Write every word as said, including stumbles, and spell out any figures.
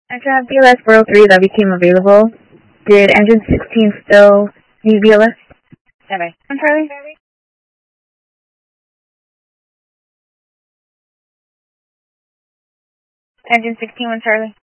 I should have B L S four oh three that became available. Did engine sixteen still need B L S? Okay. I'm Charlie. Engine sixteen, one Charlie.